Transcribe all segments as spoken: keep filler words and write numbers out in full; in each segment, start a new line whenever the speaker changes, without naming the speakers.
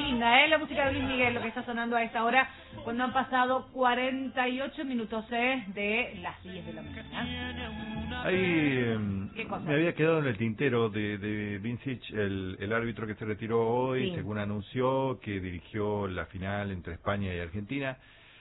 linda, ¿eh? La música de Luis Miguel, lo que está sonando a esta hora, cuando han pasado cuarenta y ocho minutos ¿eh? de las diez de la mañana.
Ahí eh, me había quedado en el tintero de, de Vincic, el, el árbitro que se retiró hoy, sí. según anunció, que dirigió la final entre España y Argentina,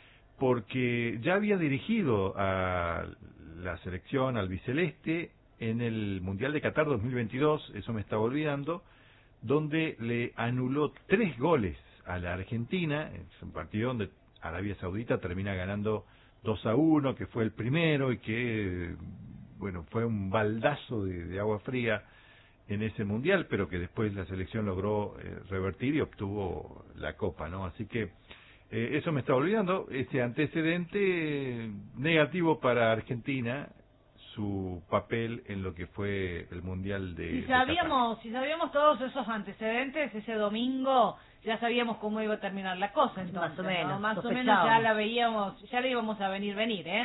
porque ya había dirigido a la selección albiceleste en el Mundial de Qatar dos mil veintidós, eso me estaba olvidando, donde le anuló tres goles a la Argentina. Es un partido donde Arabia Saudita termina ganando dos a uno, que fue el primero y que, bueno, fue un baldazo de, de agua fría en ese Mundial, pero que después la selección logró eh, revertir y obtuvo la Copa, ¿no? Así que eh, eso me estaba olvidando, ese antecedente eh, negativo para Argentina, su papel en lo que fue el Mundial de
si sabíamos, de si sabíamos todos esos antecedentes, ese domingo ya sabíamos cómo iba a terminar la cosa, entonces,
más o menos,
¿no? Más o menos ya la veíamos, ya la íbamos a venir venir, ¿eh?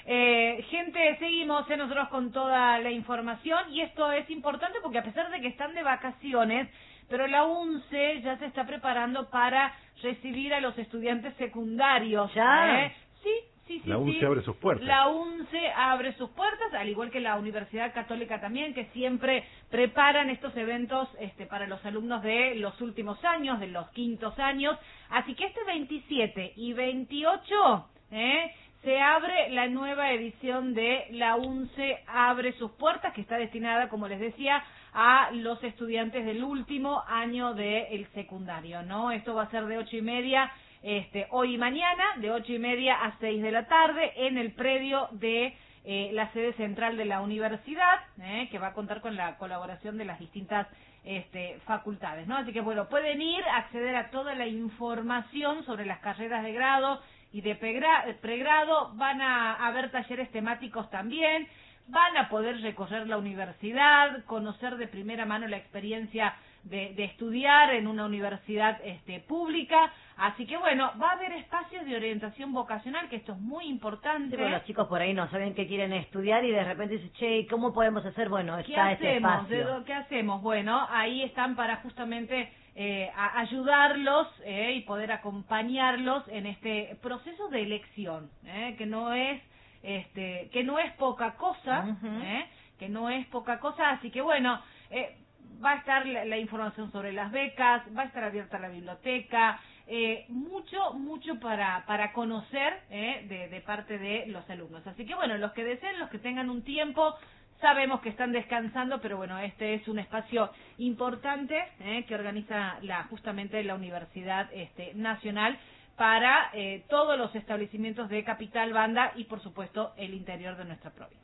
Eh, gente, seguimos eh, nosotros con toda la información, y esto es importante porque a pesar de que están de vacaciones, pero la UNCE ya se está preparando para recibir a los estudiantes secundarios.
¿Ya?
¿eh? Sí, sí, sí.
La UNCE
sí.
abre sus puertas.
La UNCE abre sus puertas, al igual que la Universidad Católica también, que siempre preparan estos eventos este, para los alumnos de los últimos años, de los quintos años. Así que este veintisiete y veintiocho, ¿eh? se abre la nueva edición de la UNCE Abre sus Puertas, que está destinada, como les decía, a los estudiantes del último año del secundario, ¿no? Esto va a ser de ocho y media este, hoy y mañana, de ocho y media a seis de la tarde, en el predio de eh, la sede central de la universidad, ¿eh? que va a contar con la colaboración de las distintas este, facultades, ¿no? Así que, bueno, pueden ir, acceder a toda la información sobre las carreras de grado y de pregrado, van a haber talleres temáticos también, van a poder recorrer la universidad, conocer de primera mano la experiencia de, de estudiar en una universidad este, pública, así que bueno, va a haber espacios de orientación vocacional, que esto es muy importante.
Sí, bueno, los chicos por ahí no saben qué quieren estudiar y de repente dicen, che, ¿cómo podemos hacer? Bueno, está este espacio.
¿Qué hacemos? Bueno, ahí están para justamente Eh, a ayudarlos eh, y poder acompañarlos en este proceso de elección, eh, que no es este que no es poca cosa, uh-huh. eh, que no es poca cosa, así que bueno, eh, va a estar la, la información sobre las becas, va a estar abierta la biblioteca, eh, mucho, mucho para para conocer eh, de, de parte de los alumnos. Así que bueno, los que deseen, los que tengan un tiempo, sabemos que están descansando, pero bueno, este es un espacio importante eh, que organiza la justamente la Universidad este, Nacional para eh, todos los establecimientos de Capital, Banda y por supuesto el interior de nuestra provincia.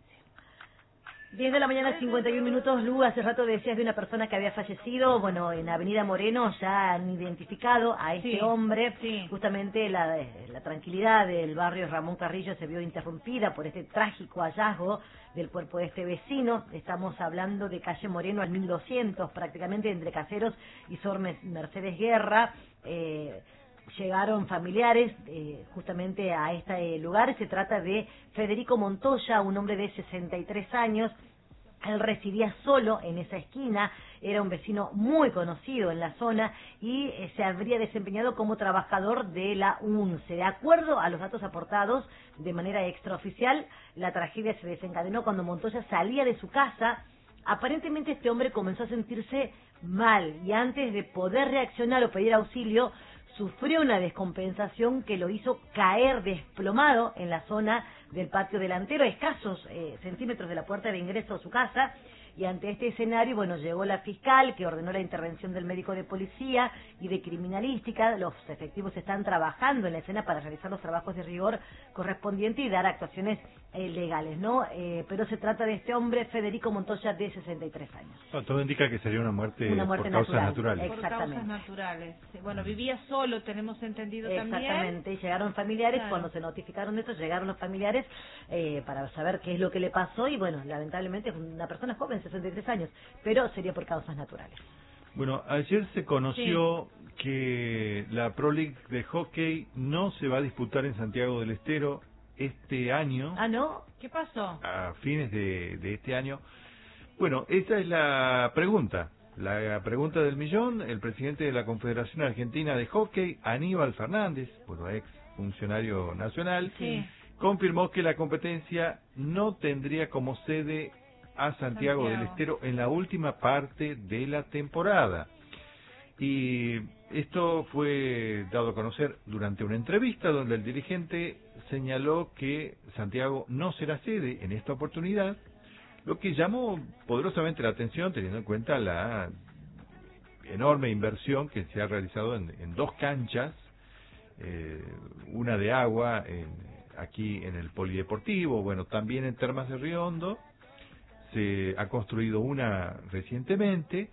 diez de la mañana, cincuenta y un minutos. Lu, hace rato decías de una persona que había fallecido, bueno, en Avenida Moreno ya han identificado a este
sí,
hombre,
sí.
justamente la, la tranquilidad del barrio Ramón Carrillo se vio interrumpida por este trágico hallazgo del cuerpo de este vecino. Estamos hablando de calle Moreno al mil doscientos, prácticamente entre Caseros y Sor Mercedes Guerra. Eh, llegaron familiares eh, justamente a este lugar. Se trata de Federico Montoya, un hombre de sesenta y tres años. Él residía solo en esa esquina, era un vecino muy conocido en la zona y eh, se habría desempeñado como trabajador de la UNCE. De acuerdo a los datos aportados de manera extraoficial, la tragedia se desencadenó cuando Montoya salía de su casa. Aparentemente este hombre comenzó a sentirse mal y antes de poder reaccionar o pedir auxilio, sufrió una descompensación que lo hizo caer desplomado en la zona del patio delantero, a escasos eh, centímetros de la puerta de ingreso a su casa. Y ante este escenario, bueno, llegó la fiscal que ordenó la intervención del médico de policía y de criminalística. Los efectivos están trabajando en la escena para realizar los trabajos de rigor correspondientes y dar actuaciones eh, legales, ¿no? Eh, pero se trata de este hombre, Federico Montoya, de sesenta y tres años.
No, todo indica que sería una muerte,
una muerte
por causas
natural.
naturales.
Exactamente. Por causas naturales. Bueno, vivía solo, tenemos entendido también.
Exactamente, y llegaron familiares,
claro.
Cuando se notificaron de esto, llegaron los familiares eh, para saber qué es lo que le pasó y bueno, lamentablemente es una persona joven, sesenta y tres años, pero sería por causas naturales.
Bueno, ayer se conoció sí. que la Pro League de hockey no se va a disputar en Santiago del Estero este año.
Ah, ¿no?
¿Qué pasó?
A fines de, de este año. Bueno, esa es la pregunta. La pregunta del millón, el presidente de la Confederación Argentina de Hockey, Aníbal Fernández, bueno, ex funcionario nacional,
sí.
confirmó que la competencia no tendría como sede a Santiago, Santiago del Estero en la última parte de la temporada. Y esto fue dado a conocer durante una entrevista donde el dirigente señaló que Santiago no será sede en esta oportunidad, lo que llamó poderosamente la atención teniendo en cuenta la enorme inversión que se ha realizado en, en dos canchas, eh, una de agua en, aquí en el Polideportivo, bueno, también en Termas de Río Hondo, se ha construido una recientemente,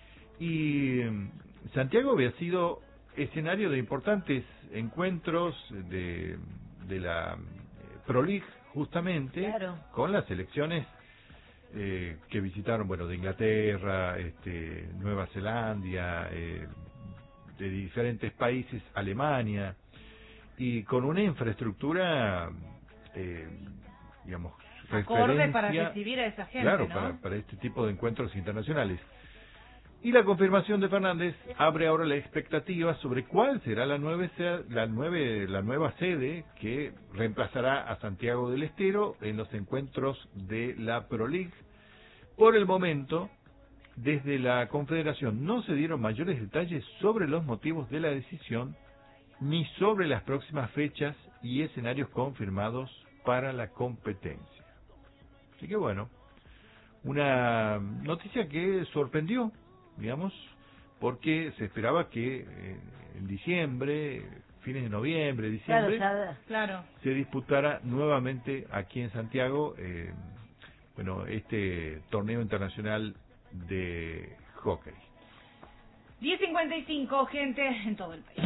y Santiago había sido escenario de importantes encuentros de, de la Pro League, justamente,
claro,
con las selecciones eh, que visitaron, bueno, de Inglaterra, este, Nueva Zelanda, eh, de diferentes países, Alemania, y con una infraestructura, eh, digamos,
acorde para recibir a esa gente,
claro,
¿no?
para, para este tipo de encuentros internacionales. Y la confirmación de Fernández abre ahora la expectativa sobre cuál será la, nueve, la, nueve, la nueva sede que reemplazará a Santiago del Estero en los encuentros de la Pro League. Por el momento, desde la Confederación no se dieron mayores detalles sobre los motivos de la decisión ni sobre las próximas fechas y escenarios confirmados para la competencia. Así que bueno, una noticia que sorprendió, digamos, porque se esperaba que eh, en diciembre, fines de noviembre, diciembre,
claro,
claro.
se disputara nuevamente aquí en Santiago, eh, bueno, este torneo internacional de hockey.
diez cincuenta y cinco, gente en todo el país.